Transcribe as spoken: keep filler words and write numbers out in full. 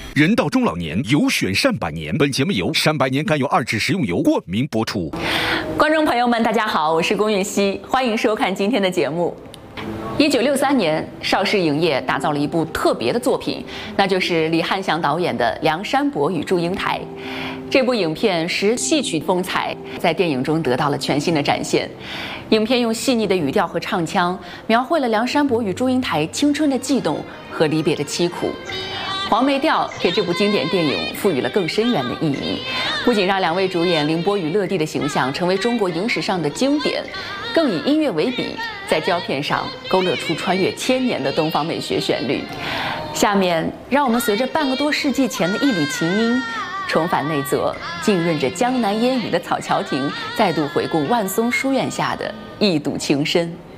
人到中老年，有选善百年。本节目由善百年甘油二酯食用油冠名播出。 观众朋友们，大家好，我是龚允熙，欢迎收看今天的节目。一九六三年，邵氏影业打造了一部特别的作品，那就是李翰祥导演的《梁山伯与祝英台》。这部影片实戏曲风采在电影中得到了全新的展现。影片用细腻的语调和唱腔，描绘了梁山伯与祝英台青春的悸动和离别的凄苦。黄梅调给这部经典电影赋予了更深远的意义，不仅让两位主演凌波与乐蒂的形象成为中国影史上的经典，更以音乐为笔，在胶片上勾勒出穿越千年的东方美学旋律。下面，让我们随着半个多世纪前的一缕琴音，重返那座浸润着江南烟雨的草桥亭，再度回顾万松书院下的一睹情深。